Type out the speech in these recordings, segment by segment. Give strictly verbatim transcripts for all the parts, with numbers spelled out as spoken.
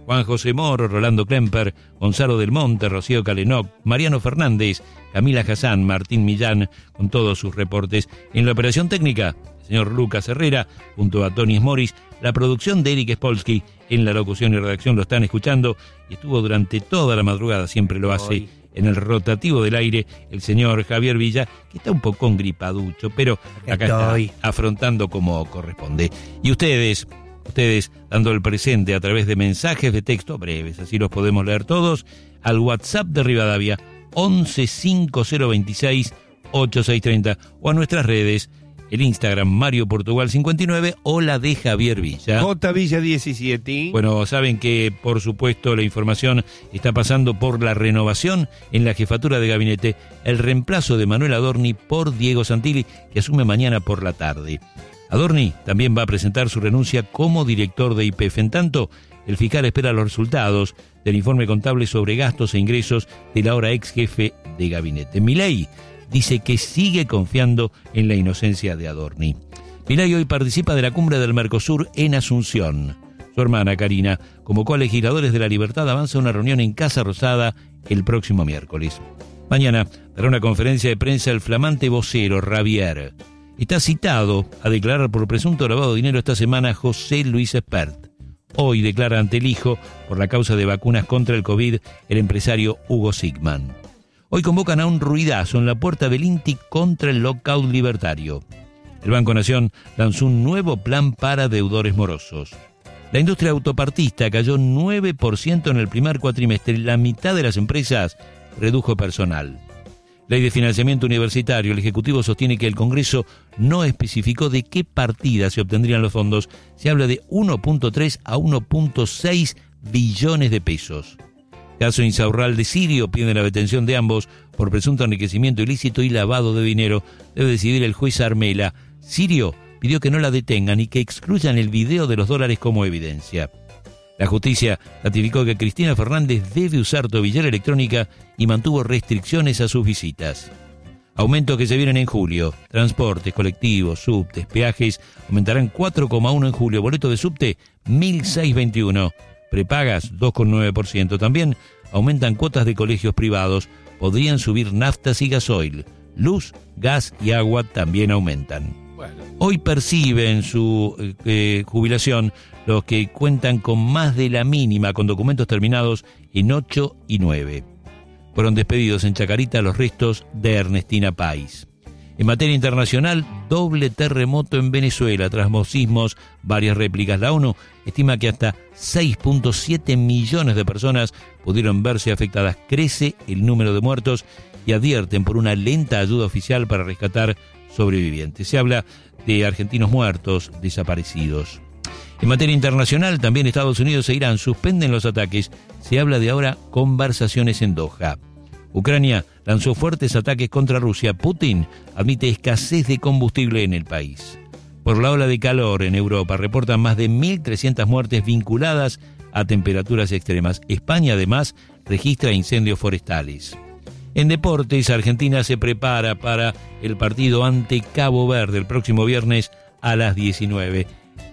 Juan José Moro, Rolando Klemper, Gonzalo del Monte, Rocío Calenoc, Mariano Fernández, Camila Hassan, Martín Millán, con todos sus reportes. En la operación técnica, el señor Lucas Herrera, junto a Tony Morris, la producción de Eric Spolsky, en la locución y redacción lo están escuchando, y estuvo durante toda la madrugada, siempre lo hace, en el rotativo del aire, el señor Javier Villa, que está un poco gripaducho, pero acá está afrontando como corresponde. Y ustedes... Ustedes dando el presente a través de mensajes de texto breves, así los podemos leer todos, al WhatsApp de Rivadavia once cinco cero veintiséis ochenta y seis treinta o a nuestras redes, el Instagram Mario Portugal cincuenta y nueve o la de Javier Villa. J Villa diecisiete. Bueno, saben que por supuesto la información está pasando por la renovación en la jefatura de gabinete, el reemplazo de Manuel Adorni por Diego Santilli, que asume mañana por la tarde. Adorni también va a presentar su renuncia como director de Y P F. En tanto, el fiscal espera los resultados del informe contable sobre gastos e ingresos del ahora ex jefe de gabinete. Milei dice que sigue confiando en la inocencia de Adorni. Milei hoy participa de la cumbre del Mercosur en Asunción. Su hermana Karina convocó a legisladores de La Libertad Avanza a una reunión en Casa Rosada el próximo miércoles. Mañana dará una conferencia de prensa el flamante vocero Javier. Está citado a declarar por presunto lavado de dinero esta semana José Luis Espert. Hoy declara ante el hijo, por la causa de vacunas contra el COVID, el empresario Hugo Sigman. Hoy convocan a un ruidazo en la puerta del INTI contra el lockout libertario. El Banco Nación lanzó un nuevo plan para deudores morosos. La industria autopartista cayó nueve por ciento en el primer cuatrimestre. La mitad de las empresas redujo personal. Ley de financiamiento universitario. El Ejecutivo sostiene que el Congreso no especificó de qué partida se obtendrían los fondos. Se habla de uno punto tres a uno punto seis billones de pesos. Caso Insaurralde Sirio, pide la detención de ambos por presunto enriquecimiento ilícito y lavado de dinero. Debe decidir el juez Armela. Sirio pidió que no la detengan y que excluyan el video de los dólares como evidencia. La justicia ratificó que Cristina Fernández debe usar tobillera electrónica y mantuvo restricciones a sus visitas. Aumentos que se vienen en julio. Transportes, colectivos, subtes, peajes aumentarán cuatro coma uno por ciento en julio. Boleto de subte, mil seiscientos veintiuno. Prepagas, dos coma nueve por ciento. También aumentan cuotas de colegios privados. Podrían subir naftas y gasoil. Luz, gas y agua también aumentan. Bueno. Hoy perciben su eh, jubilación los que cuentan con más de la mínima, con documentos terminados en ocho y nueve. Fueron despedidos en Chacarita los restos de Ernestina Pais. En materia internacional, doble terremoto en Venezuela. Tras sismos, varias réplicas. La ONU estima que hasta seis punto siete millones de personas pudieron verse afectadas. Crece el número de muertos y advierten por una lenta ayuda oficial para rescatar sobrevivientes. Se habla de argentinos muertos, desaparecidos. En materia internacional, también Estados Unidos e Irán suspenden los ataques. Se habla de ahora conversaciones en Doha. Ucrania lanzó fuertes ataques contra Rusia. Putin admite escasez de combustible en el país. Por la ola de calor en Europa, reportan más de mil trescientas muertes vinculadas a temperaturas extremas. España, además, registra incendios forestales. En deportes, Argentina se prepara para el partido ante Cabo Verde el próximo viernes a las diecinueve.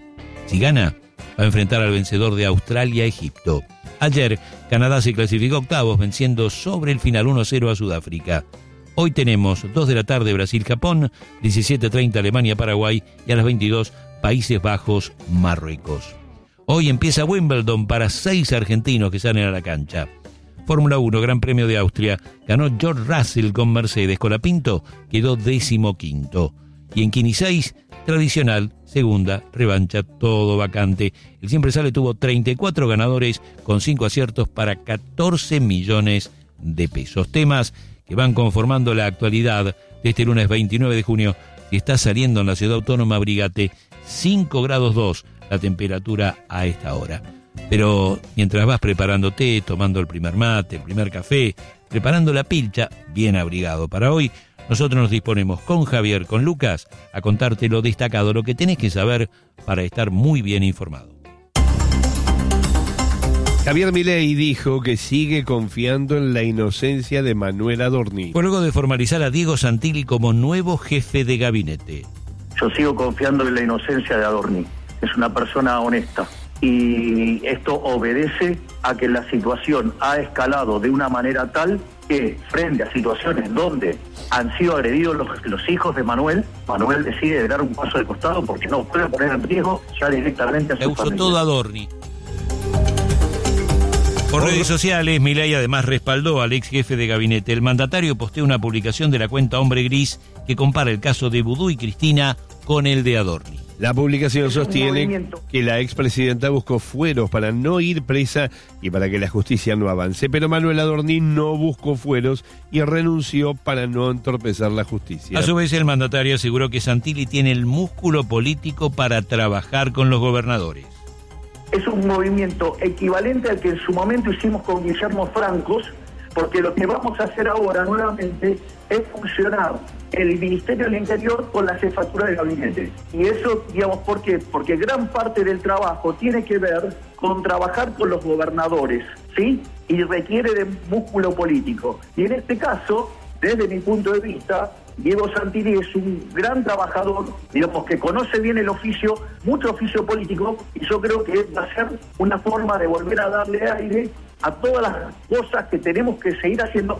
Si gana, va a enfrentar al vencedor de Australia-Egipto. Ayer, Canadá se clasificó octavos, venciendo sobre el final uno a cero a Sudáfrica. Hoy tenemos dos de la tarde Brasil-Japón, diecisiete treinta Alemania-Paraguay y a las veintidós Países Bajos-Marruecos. Hoy empieza Wimbledon para seis argentinos que salen a la cancha. Fórmula uno, Gran Premio de Austria, ganó George Russell con Mercedes. Colapinto quedó decimoquinto. Y en Kini seis, tradicional, segunda, revancha, todo vacante. El Siempre Sale tuvo treinta y cuatro ganadores con cinco aciertos para catorce millones de pesos. Temas que van conformando la actualidad de este lunes veintinueve de junio, que está saliendo en la ciudad autónoma Brigate, cinco grados dos la temperatura a esta hora. Pero mientras vas preparándote, tomando el primer mate, el primer café, preparando la pilcha, bien abrigado para hoy, nosotros nos disponemos con Javier, con Lucas, a contarte lo destacado, lo que tenés que saber para estar muy bien informado. Javier Milei dijo que sigue confiando en la inocencia de Manuel Adorni. Fue luego de formalizar a Diego Santilli como nuevo jefe de gabinete. Yo sigo confiando en la inocencia de Adorni. Es una persona honesta. y esto obedece a que la situación ha escalado de una manera tal que frente a situaciones donde han sido agredidos los, los hijos de Manuel, Manuel decide dar un paso de costado porque no puede poner en riesgo ya directamente a su usó familia. todo Adorni. Por redes sociales, Milei además respaldó al ex jefe de gabinete. El mandatario posteó una publicación de la cuenta Hombre Gris que compara el caso de Vudú y Cristina con el de Adorni. La publicación Es un sostiene movimiento. que la expresidenta buscó fueros para no ir presa y para que la justicia no avance, pero Manuel Adorni no buscó fueros y renunció para no entorpecer la justicia. A su vez, el mandatario aseguró que Santilli tiene el músculo político para trabajar con los gobernadores. Es un movimiento equivalente al que en su momento hicimos con Guillermo Francos, porque lo que vamos a hacer ahora nuevamente es funcionar el Ministerio del Interior con la jefatura de gabinete. Y eso, digamos, ¿por qué? Porque gran parte del trabajo tiene que ver con trabajar con los gobernadores, ¿sí? Y requiere de músculo político. Y en este caso, desde mi punto de vista, Diego Santilli es un gran trabajador, digamos, que conoce bien el oficio, mucho oficio político, y yo creo que va a ser una forma de volver a darle aire a todas las cosas que tenemos que seguir haciendo.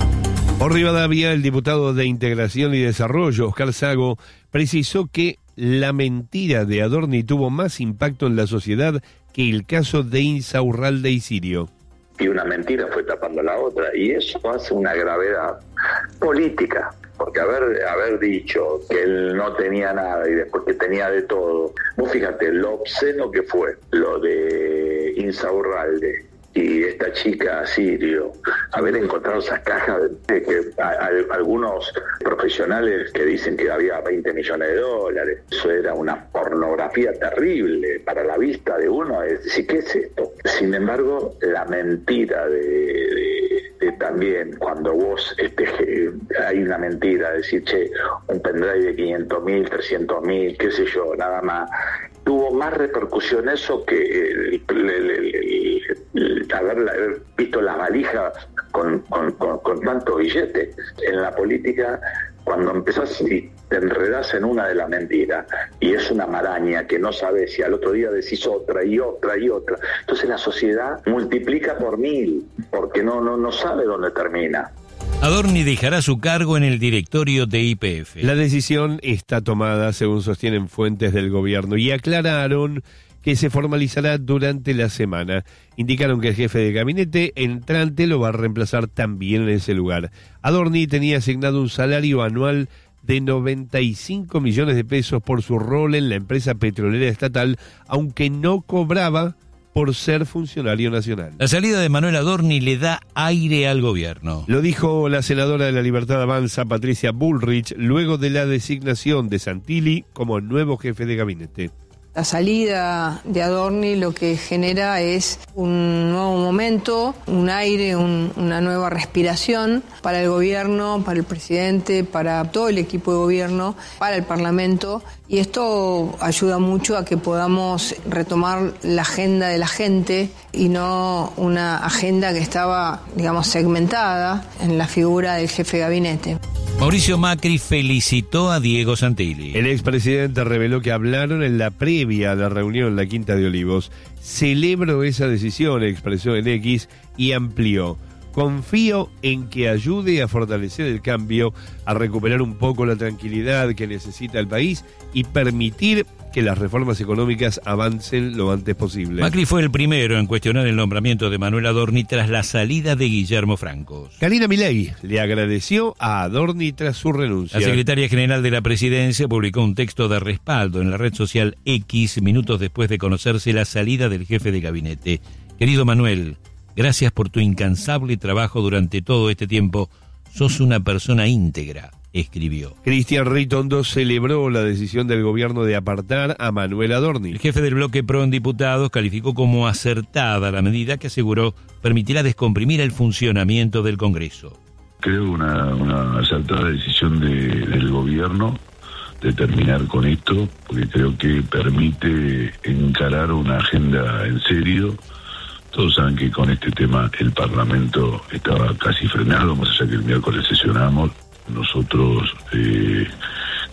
Por Rivadavia, el diputado de Integración y Desarrollo, Oscar Sago, precisó que la mentira de Adorni tuvo más impacto en la sociedad que el caso de Insaurralde y Sirio. Y una mentira fue tapando la otra, y eso hace una gravedad política, porque haber haber dicho que él no tenía nada y después que tenía de todo, vos fíjate lo obsceno que fue lo de Insaurralde y esta chica Sirio, haber encontrado esas cajas de que a, a, algunos profesionales que dicen que había veinte millones de dólares, eso era una pornografía terrible para la vista de uno, es decir, ¿qué es esto? Sin embargo, la mentira de, de, de también cuando vos este, hay una mentira, decir, che, un pendrive de quinientos mil, trescientos mil, qué sé yo, nada más, tuvo más repercusión eso que el, el, el, el, el haber, haber visto las valijas con, con, con, con tanto billete. En la política, cuando empezás y te enredás en una de las mentiras, y es una maraña que no sabes si al otro día decís otra y otra y otra, entonces la sociedad multiplica por mil, porque no, no, no sabe dónde termina. Adorni dejará su cargo en el directorio de Y P F. La decisión está tomada, según sostienen fuentes del gobierno, y aclararon que se formalizará durante la semana. Indicaron que el jefe de gabinete entrante lo va a reemplazar también en ese lugar. Adorni tenía asignado un salario anual de noventa y cinco millones de pesos por su rol en la empresa petrolera estatal, aunque no cobraba por ser funcionario nacional. La salida de Manuel Adorni le da aire al gobierno. Lo dijo la senadora de la Libertad Avanza, Patricia Bullrich, luego de la designación de Santilli como nuevo jefe de gabinete. La salida de Adorni lo que genera es un nuevo momento, un aire, un, una nueva respiración para el gobierno, para el presidente, para todo el equipo de gobierno, para el Parlamento. Y esto ayuda mucho a que podamos retomar la agenda de la gente y no una agenda que estaba, digamos, segmentada en la figura del jefe de gabinete. Mauricio Macri felicitó a Diego Santilli. El expresidente reveló que hablaron en la previa a la reunión en la Quinta de Olivos. Celebro esa decisión, expresó en X, y amplió. Confío en que ayude a fortalecer el cambio, a recuperar un poco la tranquilidad que necesita el país y permitir que las reformas económicas avancen lo antes posible. Macri fue el primero en cuestionar el nombramiento de Manuel Adorni tras la salida de Guillermo Francos. Karina Milei le agradeció a Adorni tras su renuncia. La secretaria general de la presidencia publicó un texto de respaldo en la red social X minutos después de conocerse la salida del jefe de gabinete. Querido Manuel, gracias por tu incansable trabajo durante todo este tiempo. Sos una persona íntegra, escribió. Cristian Ritondo celebró la decisión del gobierno de apartar a Manuel Adorni. El jefe del bloque PRO en diputados calificó como acertada la medida que aseguró permitirá descomprimir el funcionamiento del Congreso. Creo una, una acertada decisión de, del gobierno de terminar con esto, porque creo que permite encarar una agenda en serio. Todos saben que con este tema el Parlamento estaba casi frenado, más allá que el miércoles sesionamos. Nosotros eh,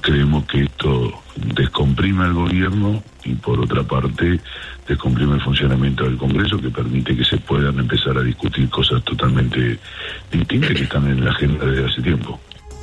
creemos que esto descomprime al gobierno y por otra parte descomprime el funcionamiento del Congreso, que permite que se puedan empezar a discutir cosas totalmente distintas que están en la agenda desde hace tiempo.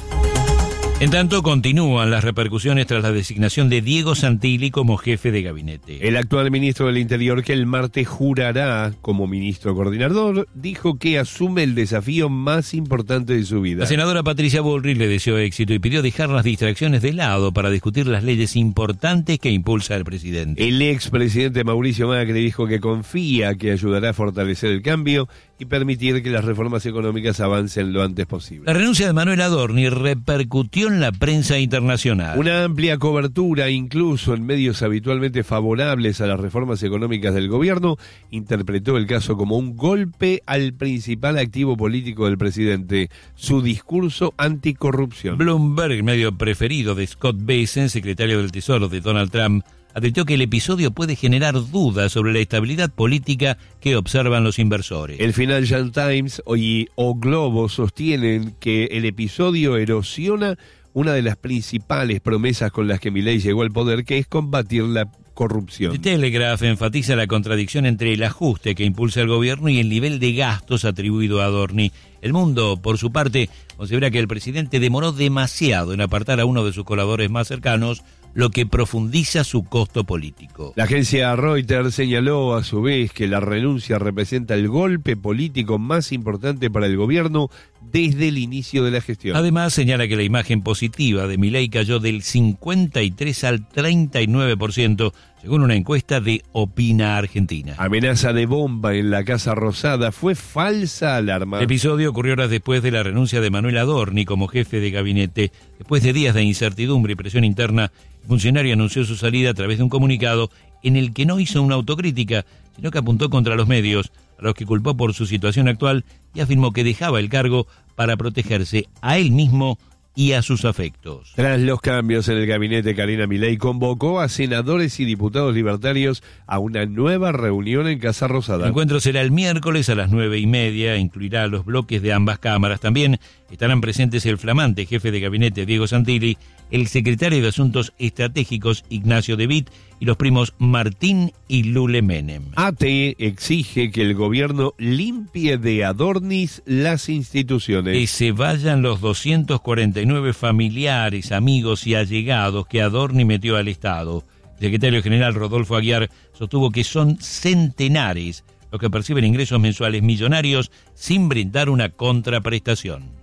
En tanto, continúan las repercusiones tras la designación de Diego Santilli como jefe de gabinete. El actual ministro del Interior, que el martes jurará como ministro coordinador, dijo que asume el desafío más importante de su vida. La senadora Patricia Bullrich le deseó éxito y pidió dejar las distracciones de lado para discutir las leyes importantes que impulsa el presidente. El expresidente Mauricio Macri dijo que confía que ayudará a fortalecer el cambio y permitir que las reformas económicas avancen lo antes posible. La renuncia de Manuel Adorni repercutió en la prensa internacional. Una amplia cobertura, incluso en medios habitualmente favorables a las reformas económicas del gobierno, interpretó el caso como un golpe al principal activo político del presidente, su discurso anticorrupción. Bloomberg, medio preferido de Scott Bessent, secretario del Tesoro de Donald Trump, advirtió que el episodio puede generar dudas sobre la estabilidad política que observan los inversores. El Financial Times y O Globo sostienen que el episodio erosiona una de las principales promesas con las que Milei llegó al poder, que es combatir la corrupción. The Telegraph enfatiza la contradicción entre el ajuste que impulsa el gobierno y el nivel de gastos atribuido a Adorni. El Mundo, por su parte, considera que el presidente demoró demasiado en apartar a uno de sus colaboradores más cercanos, lo que profundiza su costo político. La agencia Reuters señaló a su vez que la renuncia representa el golpe político más importante para el gobierno desde el inicio de la gestión. Además, señala que la imagen positiva de Milei cayó del cincuenta y tres al treinta y nueve por ciento, según una encuesta de Opina Argentina. Amenaza de bomba en la Casa Rosada, ¿fue falsa alarma? El episodio ocurrió horas después de la renuncia de Manuel Adorni como jefe de gabinete. Después de días de incertidumbre y presión interna, el funcionario anunció su salida a través de un comunicado en el que no hizo una autocrítica, sino que apuntó contra los medios, a los que culpó por su situación actual y afirmó que dejaba el cargo para protegerse a él mismo y a sus afectos. Tras los cambios en el gabinete, Karina Milei convocó a senadores y diputados libertarios a una nueva reunión en Casa Rosada. El encuentro será el miércoles a las nueve y media, incluirá los bloques de ambas cámaras. También estarán presentes el flamante jefe de gabinete Diego Santilli, el secretario de Asuntos Estratégicos Ignacio De Witt y los primos Martín y Lule Menem. A T E exige que el gobierno limpie de Adornis las instituciones. Que se vayan los doscientos cuarenta y nueve familiares, amigos y allegados que Adorni metió al Estado. El secretario general Rodolfo Aguiar sostuvo que son centenares los que perciben ingresos mensuales millonarios sin brindar una contraprestación.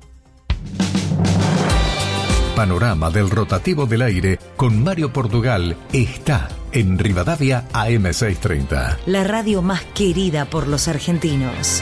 Panorama del rotativo del aire con Mario Portugal está en Rivadavia A M seiscientos treinta. La radio más querida por los argentinos.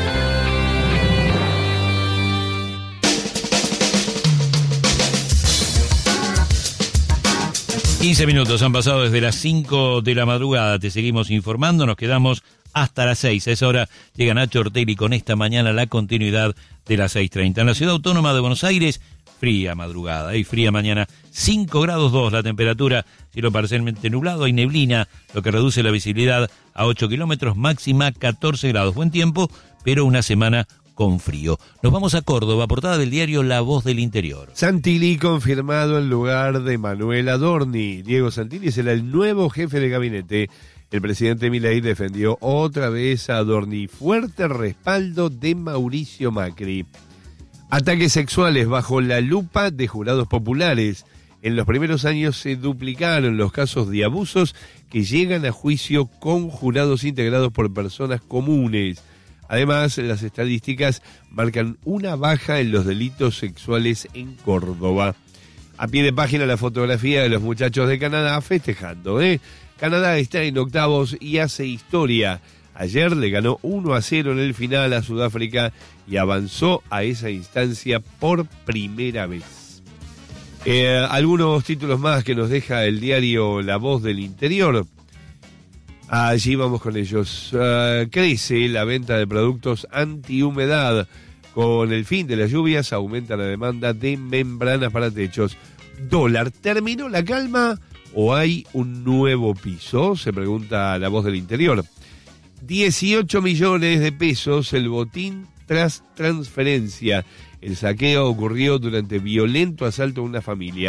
quince minutos han pasado desde las cinco de la madrugada. Te seguimos informando, nos quedamos hasta las seis. A esa hora llega Nacho Ortelli con esta mañana la continuidad de las seis treinta. En la Ciudad Autónoma de Buenos Aires, fría madrugada y fría mañana, cinco grados dos la temperatura, cielo parcialmente nublado, hay neblina, lo que reduce la visibilidad a ocho kilómetros, máxima catorce grados. Buen tiempo, pero una semana con frío. Nos vamos a Córdoba, portada del diario La Voz del Interior. Santilli confirmado en lugar de Manuel Adorni. Diego Santilli será el nuevo jefe de gabinete. El presidente Milei defendió otra vez a Adorni. Fuerte respaldo de Mauricio Macri. Ataques sexuales bajo la lupa de jurados populares. En los primeros años se duplicaron los casos de abusos que llegan a juicio con jurados integrados por personas comunes. Además, las estadísticas marcan una baja en los delitos sexuales en Córdoba. A pie de página la fotografía de los muchachos de Canadá festejando, ¿eh? Canadá está en octavos y hace historia. Ayer le ganó uno a cero en el final a Sudáfrica y avanzó a esa instancia por primera vez. Eh, algunos títulos más que nos deja el diario La Voz del Interior. Allí vamos con ellos. Uh, crece la venta de productos antihumedad. Con el fin de las lluvias aumenta la demanda de membranas para techos. Dólar, ¿terminó la calma o hay un nuevo piso? Se pregunta La Voz del Interior. dieciocho millones de pesos el botín tras transferencia. El saqueo ocurrió durante violento asalto a una familia.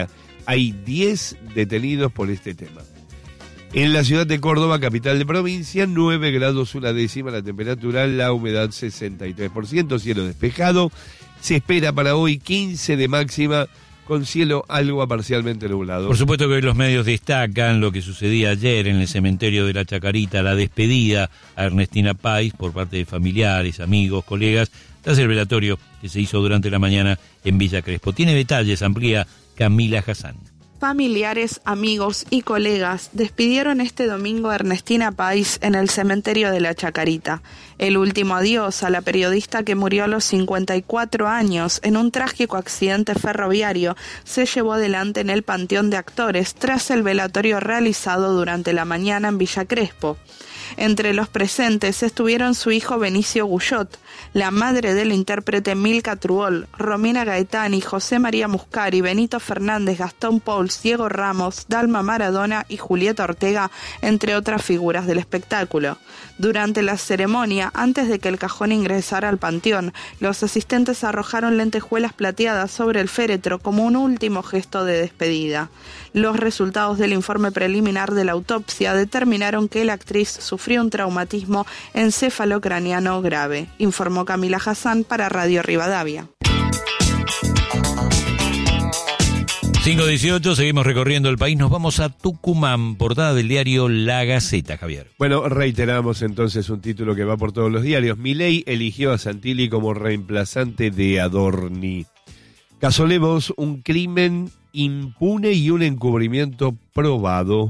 Hay diez detenidos por este tema. En la ciudad de Córdoba, capital de provincia, nueve grados una décima la temperatura, la humedad sesenta y tres por ciento, cielo despejado. Se espera para hoy quince de máxima, con cielo algo a parcialmente nublado. Por supuesto que hoy los medios destacan lo que sucedía ayer en el cementerio de la Chacarita, la despedida a Ernestina Pais por parte de familiares, amigos, colegas, tras el velatorio que se hizo durante la mañana en Villa Crespo. Tiene detalles, amplía Camila Hassan. Familiares, amigos y colegas despidieron este domingo a Ernestina Pais en el cementerio de la Chacarita. El último adiós a la periodista que murió a los cincuenta y cuatro años en un trágico accidente ferroviario se llevó adelante en el Panteón de Actores tras el velatorio realizado durante la mañana en Villa Crespo. Entre los presentes estuvieron su hijo Benicio Guyot, la madre del intérprete Milka Truol, Romina Gaetani, José María Muscari, Benito Fernández, Gastón Pauls, Diego Ramos, Dalma Maradona y Julieta Ortega, entre otras figuras del espectáculo. Durante la ceremonia, antes de que el cajón ingresara al panteón, los asistentes arrojaron lentejuelas plateadas sobre el féretro como un último gesto de despedida. Los resultados del informe preliminar de la autopsia determinaron que la actriz sufrió un traumatismo encefalocraniano grave, informó Camila Hassan para Radio Rivadavia. cinco dieciocho, seguimos recorriendo el país, nos vamos a Tucumán, portada del diario La Gaceta, Javier. Bueno, reiteramos entonces un título que va por todos los diarios. Milei eligió a Santilli como reemplazante de Adorni. Caso Lemos, un crimen impune y un encubrimiento probado.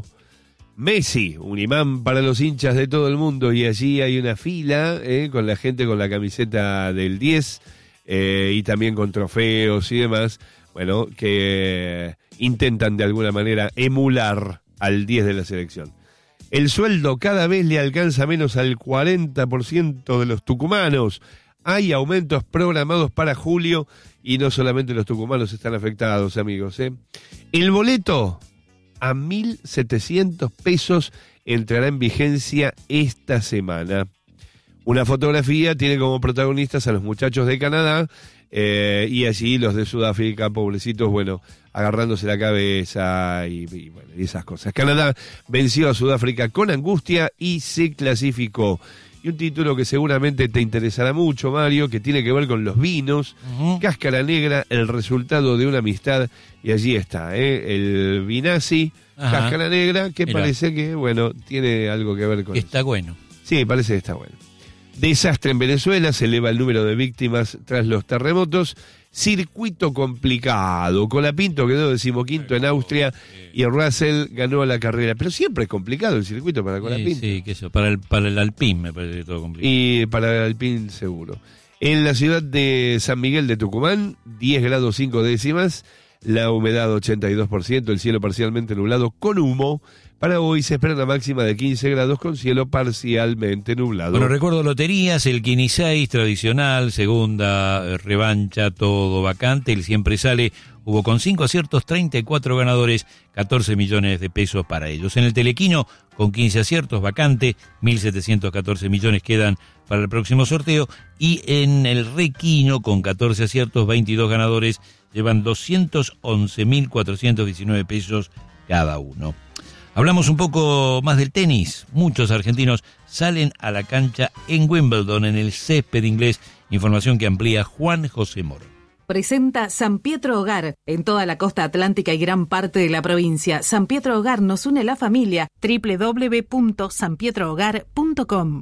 Messi, un imán para los hinchas de todo el mundo, y allí hay una fila eh, con la gente con la camiseta del diez eh, y también con trofeos y demás, bueno, que intentan de alguna manera emular al diez de la selección. El sueldo cada vez le alcanza menos al cuarenta por ciento de los tucumanos. Hay aumentos programados para julio y no solamente los tucumanos están afectados, amigos. ¿eh? El boleto a mil setecientos pesos entrará en vigencia esta semana. Una fotografía tiene como protagonistas a los muchachos de Canadá eh, y allí los de Sudáfrica, pobrecitos, bueno, agarrándose la cabeza y, y, bueno, y esas cosas. Canadá venció a Sudáfrica con angustia y se clasificó. Y un título que seguramente te interesará mucho, Mario, que tiene que ver con los vinos. Uh-huh. Cáscara Negra, el resultado de una amistad. Y allí está, ¿eh? El Vinazzi, Ajá. Cáscara Negra, que Mirá. parece que, bueno, tiene algo que ver con Está eso. bueno. Sí, parece que está bueno. Desastre en Venezuela, se eleva el número de víctimas tras los terremotos. Circuito complicado. Colapinto quedó decimoquinto en Austria y Russell ganó la carrera. Pero siempre es complicado el circuito para Colapinto. Sí, sí, que eso. Para el, para el Alpine me parece todo complicado. Y para el Alpine seguro. En la ciudad de San Miguel de Tucumán, diez grados cinco décimas, la humedad ochenta y dos por ciento, el cielo parcialmente nublado con humo. Para hoy se espera una máxima de quince grados con cielo parcialmente nublado. Bueno, recuerdo loterías, el Quini seis tradicional, segunda eh, revancha, todo vacante, el siempre sale, hubo con cinco aciertos, treinta y cuatro ganadores, catorce millones de pesos para ellos. En el Telequino, con quince aciertos, vacante, mil setecientos catorce millones quedan para el próximo sorteo, y en el Requino, con catorce aciertos, veintidós ganadores, llevan doscientos once mil cuatrocientos diecinueve pesos cada uno. Hablamos un poco más del tenis. Muchos argentinos salen a la cancha en Wimbledon, en el césped inglés. Información que amplía Juan José Moro. Presenta San Pietro Hogar, en toda la costa atlántica y gran parte de la provincia. San Pietro Hogar nos une la familia. doble u doble u doble u punto san pietro hogar punto com.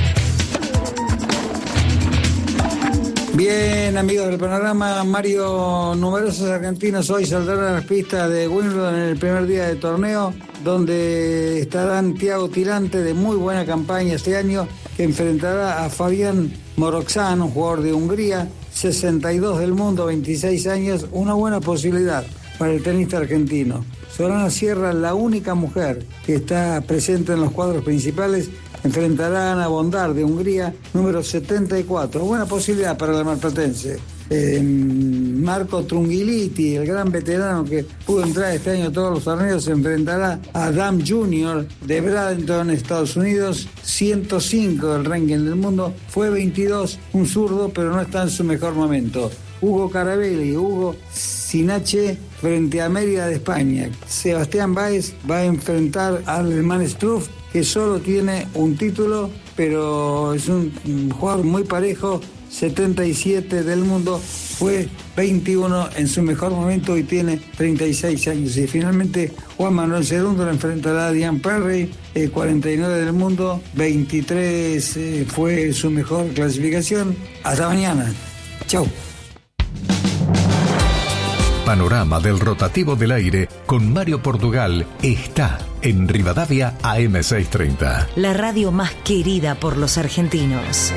Bien, amigos del panorama, Mario, numerosos argentinos hoy saldrán a las pistas de Wimbledon en el primer día de torneo, donde estarán Thiago Tirante, de muy buena campaña este año, que enfrentará a Fabián Moroxan, un jugador de Hungría, sesenta y dos del mundo, veintiséis años, una buena posibilidad para el tenista argentino. Sorana Sierra, la única mujer que está presente en los cuadros principales, enfrentará a Ana Bondar de Hungría, número setenta y cuatro. Buena posibilidad para la marplatense. Eh, Marco Trungiliti, el gran veterano que pudo entrar este año a todos los torneos, se enfrentará a Adam junior de Bradenton, Estados Unidos, ciento cinco del ranking del mundo. Fue veintidós, un zurdo, pero no está en su mejor momento. Hugo Carabelli, Hugo Sinache frente a Mérida de España. Sebastián Báez va a enfrentar al alemán Struff, que solo tiene un título, pero es un, un jugador muy parejo, setenta y siete del mundo, fue veintiuno en su mejor momento y tiene treinta y seis años. Y finalmente Juan Manuel Cerundo lo enfrentará a Diane Perry, eh, cuarenta y nueve del mundo, veintitrés eh, fue su mejor clasificación. Hasta mañana. Chau. Panorama del rotativo del aire con Mario Portugal está en Rivadavia A M seiscientos treinta. La radio más querida por los argentinos.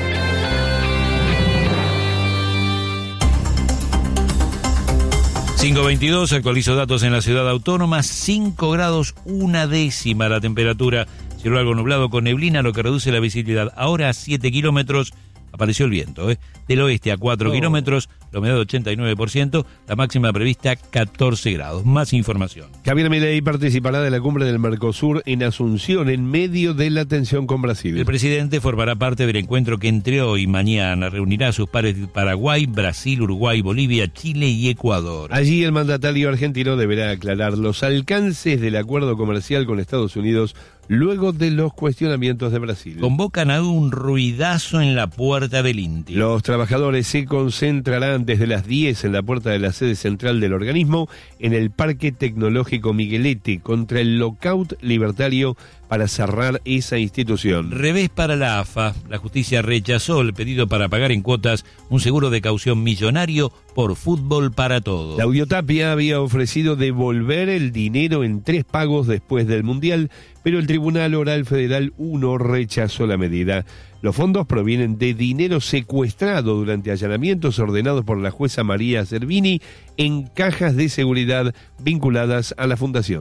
cinco veintidós, actualizo datos en la ciudad autónoma, cinco grados una décima la temperatura, cielo algo nublado con neblina, lo que reduce la visibilidad. Ahora a siete kilómetros, apareció el viento, ¿eh? Del oeste a cuatro Oh. kilómetros, la humedad ochenta y nueve por ciento, la máxima prevista catorce grados. Más información. Javier Milei participará de la cumbre del Mercosur en Asunción en medio de la tensión con Brasil. El presidente formará parte del encuentro que entre hoy y mañana reunirá a sus pares de Paraguay, Brasil, Uruguay, Bolivia, Chile y Ecuador. Allí el mandatario argentino deberá aclarar los alcances del acuerdo comercial con Estados Unidos luego de los cuestionamientos de Brasil. Convocan a un ruidazo en la puerta del INTI. Los trabajadores se concentrarán desde las diez en la puerta de la sede central del organismo en el Parque Tecnológico Miguelete contra el lockout libertario para cerrar esa institución. Revés para la A F A. La justicia rechazó el pedido para pagar en cuotas un seguro de caución millonario por Fútbol para Todos. Claudio Tapia había ofrecido devolver el dinero en tres pagos después del Mundial, pero el Tribunal Oral Federal uno rechazó la medida. Los fondos provienen de dinero secuestrado durante allanamientos ordenados por la jueza María Servini en cajas de seguridad vinculadas a la fundación.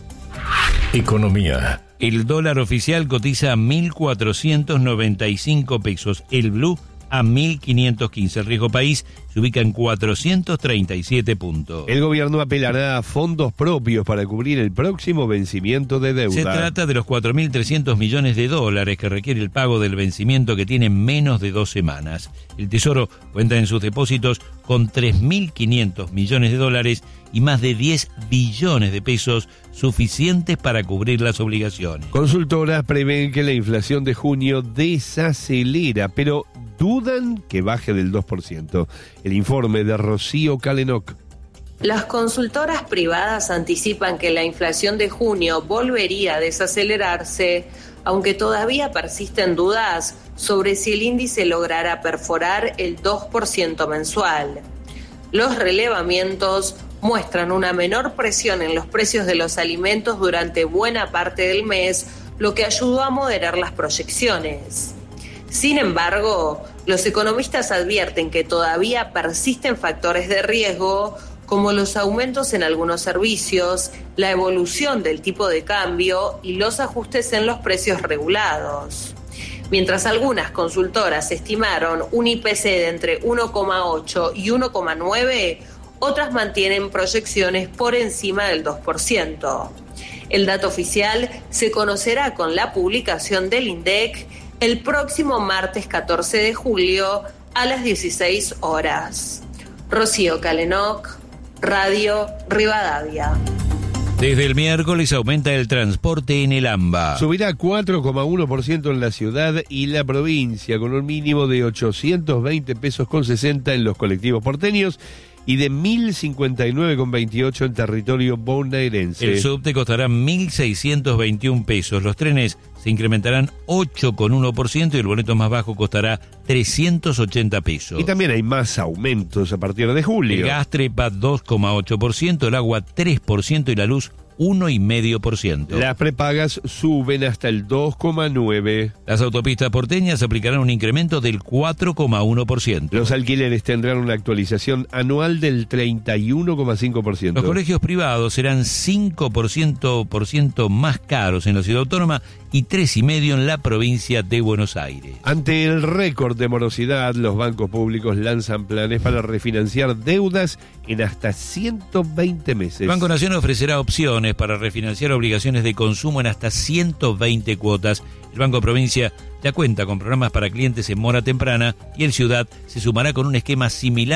Economía. El dólar oficial cotiza a mil cuatrocientos noventa y cinco pesos, el blue a mil quinientos quince. El riesgo país se ubica en cuatrocientos treinta y siete puntos. El gobierno apelará a fondos propios para cubrir el próximo vencimiento de deuda. Se trata de los cuatro mil trescientos millones de dólares que requiere el pago del vencimiento que tiene menos de dos semanas. El Tesoro cuenta en sus depósitos con tres mil quinientos millones de dólares y más de diez billones de pesos suficientes para cubrir las obligaciones. Consultoras prevén que la inflación de junio desacelera, pero dudan que baje del dos por ciento. El informe de Rocío Calenoc. Las consultoras privadas anticipan que la inflación de junio volvería a desacelerarse, aunque todavía persisten dudas sobre si el índice logrará perforar el dos por ciento mensual. Los relevamientos muestran una menor presión en los precios de los alimentos durante buena parte del mes, lo que ayudó a moderar las proyecciones. Sin embargo, los economistas advierten que todavía persisten factores de riesgo, como los aumentos en algunos servicios, la evolución del tipo de cambio y los ajustes en los precios regulados. Mientras algunas consultoras estimaron un I P C de entre uno coma ocho y uno coma nueve, otras mantienen proyecciones por encima del dos por ciento. El dato oficial se conocerá con la publicación del INDEC el próximo martes catorce de julio a las dieciséis horas. Rocío Calenoc, Radio Rivadavia. Desde el miércoles aumenta el transporte en el AMBA. Subirá cuatro coma uno por ciento en la ciudad y la provincia, con un mínimo de ochocientos veinte pesos con sesenta en los colectivos porteños y de mil cincuenta y nueve con veintiocho en territorio bonaerense. El subte costará mil seiscientos veintiún pesos. Los trenes se incrementarán ocho coma uno por ciento y el boleto más bajo costará trescientos ochenta pesos. Y también hay más aumentos a partir de julio. El gas trepa dos coma ocho por ciento, el agua tres por ciento y la luz uno coma cinco por ciento. Las prepagas suben hasta el dos coma nueve por ciento. Las autopistas porteñas aplicarán un incremento del cuatro coma uno por ciento. Los alquileres tendrán una actualización anual del treinta y uno coma cinco por ciento. Los colegios privados serán cinco por ciento, por ciento más caros en la ciudad autónoma y tres coma cinco por ciento en la provincia de Buenos Aires. Ante el récord de morosidad, los bancos públicos lanzan planes para refinanciar deudas en hasta ciento veinte meses. El Banco Nación ofrecerá opciones para refinanciar obligaciones de consumo en hasta ciento veinte cuotas. El Banco Provincia ya cuenta con programas para clientes en mora temprana y el Ciudad se sumará con un esquema similar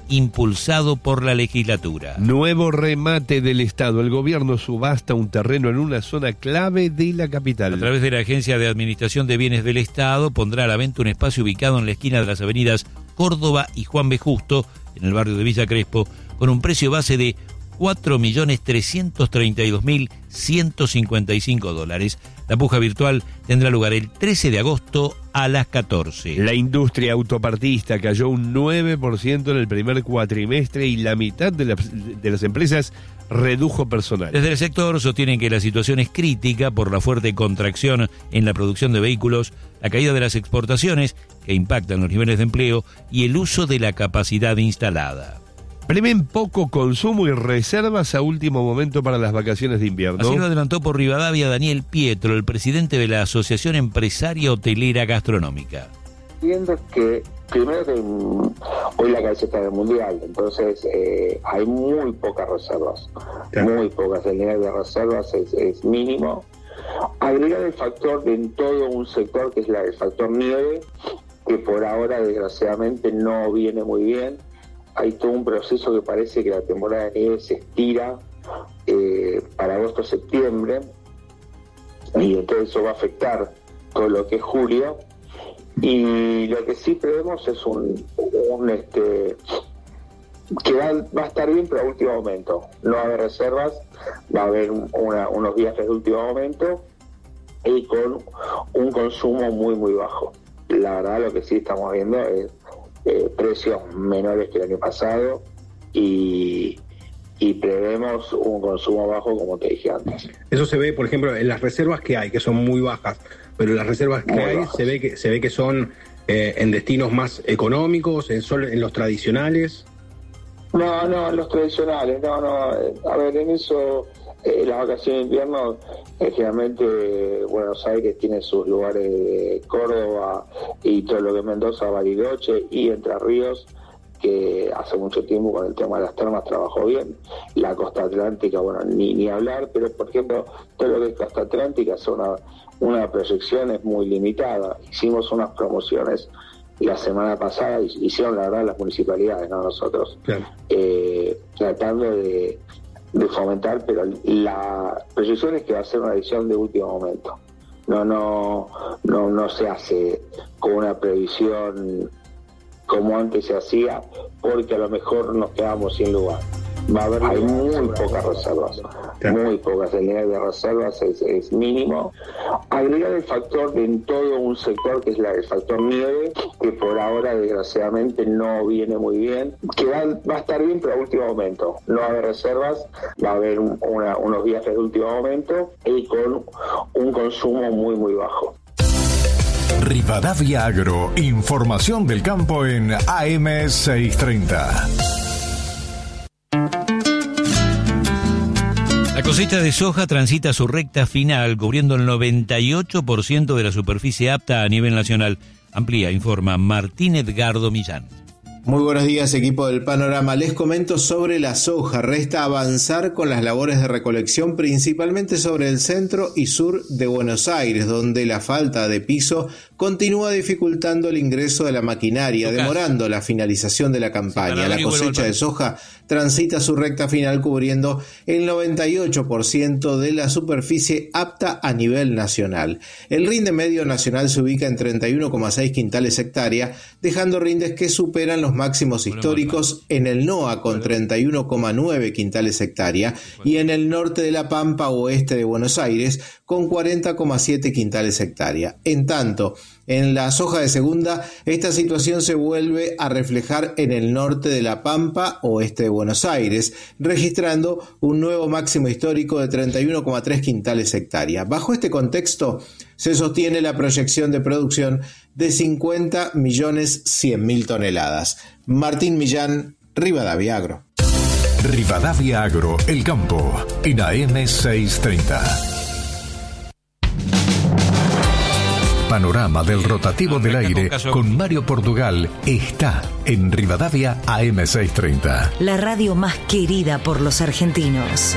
impulsado por la legislatura. Nuevo remate del Estado. El gobierno subasta un terreno en una zona clave de la capital. A través de la Agencia de Administración de Bienes del Estado pondrá a la venta un espacio ubicado en la esquina de las avenidas Córdoba y Juan B. Justo, en el barrio de Villa Crespo, con un precio base de cuatro millones trescientos treinta y dos mil ciento cincuenta y cinco dólares. La puja virtual tendrá lugar el trece de agosto a las catorce. La industria autopartista cayó un nueve por ciento en el primer cuatrimestre y la mitad de, la, de las empresas redujo personal. Desde el sector sostienen que la situación es crítica por la fuerte contracción en la producción de vehículos, la caída de las exportaciones, que impactan los niveles de empleo, y el uso de la capacidad instalada. Prevén poco consumo y reservas a último momento para las vacaciones de invierno. Así lo adelantó por Rivadavia Daniel Pietro, el presidente de la Asociación Empresaria Hotelera Gastronómica. Viendo que primero que hoy la cabeza está en el mundial, entonces eh, hay muy pocas reservas, claro. muy pocas. El nivel de reservas es, es mínimo. Agregar el factor de en todo un sector que es la, el factor nieve, que por ahora desgraciadamente no viene muy bien. Hay todo un proceso que parece que la temporada de nieve se estira eh, para agosto-septiembre, y entonces eso va a afectar todo lo que es julio. Y lo que sí prevemos es un, un este que va, va a estar bien, pero a último momento. No va a haber reservas, va a haber una, unos viajes de último momento y con un consumo muy muy bajo. La verdad, lo que sí estamos viendo es Eh, precios menores que el año pasado y, y prevemos un consumo bajo, como te dije antes. Eso se ve, por ejemplo, en las reservas que hay, que son muy bajas, pero las reservas que muy hay se ve que se ve que son eh, en destinos más económicos, en, solo en los tradicionales. No, no, en los tradicionales, no, no. A ver, en eso, eh, las vacaciones de invierno, eh, generalmente eh, Buenos Aires tiene sus lugares de Córdoba y todo lo que es Mendoza, Bariloche y Entre Ríos, que hace mucho tiempo con el tema de las termas trabajó bien. La costa atlántica, bueno, ni, ni hablar, pero por ejemplo, todo lo que es costa atlántica es una, una proyección es muy limitada. Hicimos unas promociones la semana pasada, hicieron la verdad las municipalidades, no nosotros, claro. eh, tratando de, de fomentar, pero la proyección es que va a ser una edición de último momento. No, no, no, no se hace con una previsión como antes se hacía, porque a lo mejor nos quedamos sin lugar. Va a haber hay muy pocas reservas, muy pocas. El nivel de reservas es, es mínimo. Agregar el factor de en todo un sector que es la, el factor nieve, que por ahora desgraciadamente no viene muy bien, que va, va a estar bien, pero a último momento. No va a haber reservas, va a haber un, una, unos viajes de último momento y con un consumo muy muy bajo. Rivadavia Agro, información del campo en A M seiscientos treinta. La cosecha de soja transita su recta final, cubriendo el noventa y ocho por ciento de la superficie apta a nivel nacional. Amplía, informa Martín Edgardo Millán. Muy buenos días, equipo del Panorama. Les comento sobre la soja. Resta avanzar con las labores de recolección, principalmente sobre el centro y sur de Buenos Aires, donde la falta de piso continúa dificultando el ingreso de la maquinaria, demorando la finalización de la campaña. La cosecha de soja transita su recta final, cubriendo el noventa y ocho por ciento de la superficie apta a nivel nacional. El rinde medio nacional se ubica en treinta y uno coma seis quintales hectárea, dejando rindes que superan los máximos históricos en el N O A con treinta y uno coma nueve quintales hectárea y en el norte de la Pampa oeste de Buenos Aires con cuarenta coma siete quintales hectárea. En tanto, en la soja de segunda, esta situación se vuelve a reflejar en el norte de la Pampa oeste de Buenos Aires, registrando un nuevo máximo histórico de treinta y uno coma tres quintales hectárea. Bajo este contexto, se sostiene la proyección de producción de cincuenta millones cien mil toneladas. Martín Millán, Rivadavia Agro. Rivadavia Agro, el campo, en A M seiscientos treinta. Panorama del rotativo del aire con Mario Portugal está en Rivadavia A M seiscientos treinta. La radio más querida por los argentinos.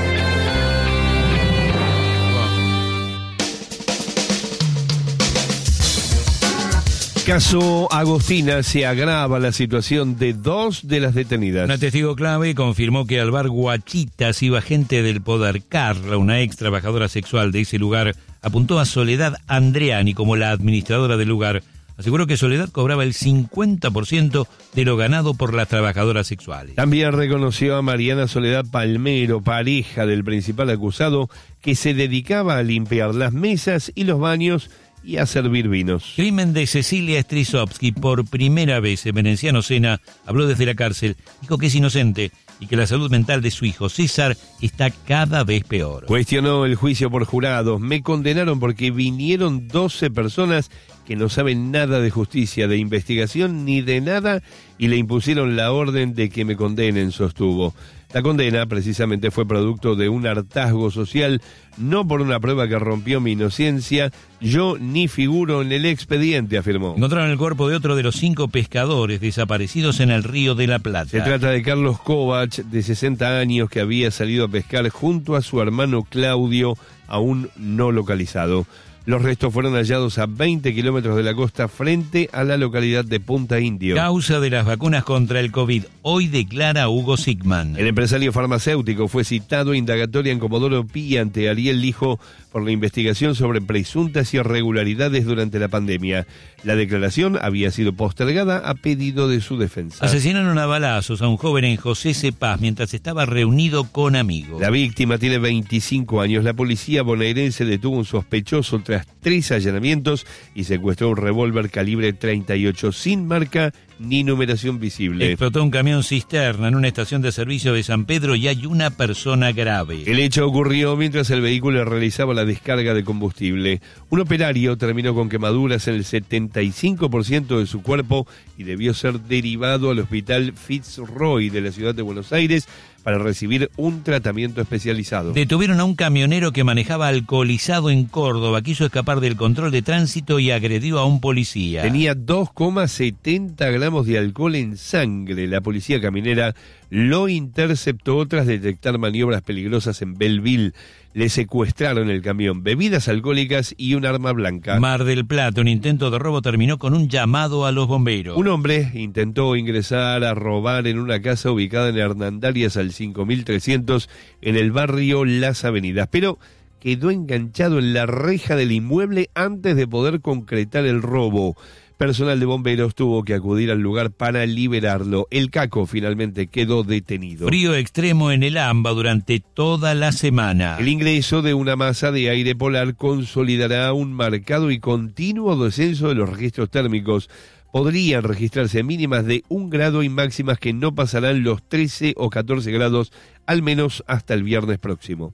Caso Agostina, se agrava la situación de dos de las detenidas. Una testigo clave confirmó que al bar Guachitas iba gente del Poder. Carla, una ex trabajadora sexual de ese lugar, apuntó a Soledad Andreani como la administradora del lugar. Aseguró que Soledad cobraba el cincuenta por ciento de lo ganado por las trabajadoras sexuales. También reconoció a Mariana Soledad Palmero, pareja del principal acusado, que se dedicaba a limpiar las mesas y los baños y a servir vinos. Crimen de Cecilia Strisovsky. Por primera vez, Emerenciano Sena habló desde la cárcel, dijo que es inocente y que la salud mental de su hijo César está cada vez peor. Cuestionó el juicio por jurados. Me condenaron porque vinieron doce personas que no saben nada de justicia, de investigación ni de nada, y le impusieron la orden de que me condenen, sostuvo. La condena precisamente fue producto de un hartazgo social, no por una prueba que rompió mi inocencia. Yo ni figuro en el expediente, afirmó. Encontraron el cuerpo de otro de los cinco pescadores desaparecidos en el Río de la Plata. Se trata de Carlos Kovac, de sesenta años, que había salido a pescar junto a su hermano Claudio, aún no localizado. Los restos fueron hallados a veinte kilómetros de la costa frente a la localidad de Punta Indio. Causa de las vacunas contra el COVID. Hoy declara Hugo Sigman. El empresario farmacéutico fue citado a indagatoria en Comodoro Pi ante Ariel Lijo por la investigación sobre presuntas irregularidades durante la pandemia. La declaración había sido postergada a pedido de su defensa. Asesinaron a balazos a un joven en José Cepaz mientras estaba reunido con amigos. La víctima tiene veinticinco años. La policía bonaerense detuvo un sospechoso tras tres allanamientos y secuestró un revólver calibre treinta y ocho sin marca ni numeración visible. Explotó un camión cisterna en una estación de servicio de San Pedro y hay una persona grave. El hecho ocurrió mientras el vehículo realizaba la descarga de combustible. Un operario terminó con quemaduras en el setenta y cinco por ciento de su cuerpo y debió ser derivado al hospital Fitzroy de la ciudad de Buenos Aires para recibir un tratamiento especializado. Detuvieron a un camionero que manejaba alcoholizado en Córdoba. Quiso escapar del control de tránsito y agredió a un policía. Tenía dos coma setenta gramos de alcohol en sangre. La policía caminera lo interceptó tras detectar maniobras peligrosas en Belleville. Le secuestraron el camión, bebidas alcohólicas y un arma blanca. Mar del Plata, un intento de robo terminó con un llamado a los bomberos. Un hombre intentó ingresar a robar en una casa ubicada en Hernandarias al cinco mil trescientos en el barrio Las Avenidas, pero quedó enganchado en la reja del inmueble antes de poder concretar el robo. Personal de bomberos tuvo que acudir al lugar para liberarlo. El caco finalmente quedó detenido. Frío extremo en el AMBA durante toda la semana. El ingreso de una masa de aire polar consolidará un marcado y continuo descenso de los registros térmicos. Podrían registrarse mínimas de un grado y máximas que no pasarán los trece o catorce grados, al menos hasta el viernes próximo.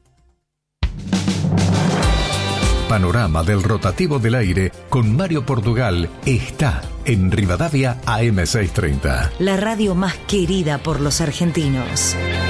Panorama del rotativo del aire con Mario Portugal está en Rivadavia A M seiscientos treinta. La radio más querida por los argentinos.